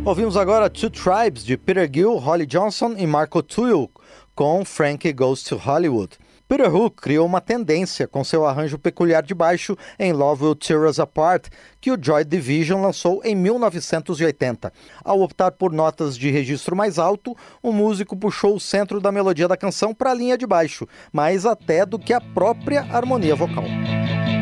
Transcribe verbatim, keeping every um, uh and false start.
Ouvimos agora Two Tribes, de Peter Gill, Holly Johnson e Marco Tuyo, com Frankie Goes to Hollywood. Peter Hook criou uma tendência com seu arranjo peculiar de baixo em Love Will Tear Us Apart, que o Joy Division lançou em mil novecentos e oitenta. Ao optar por notas de registro mais alto, o músico puxou o centro da melodia da canção para a linha de baixo, mais até do que a própria harmonia vocal.